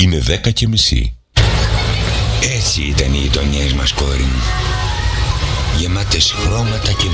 Είναι 10:30. Έτσι ήταν οι γειτονιές μας, κόρη μου. Γεμάτες χρώματα και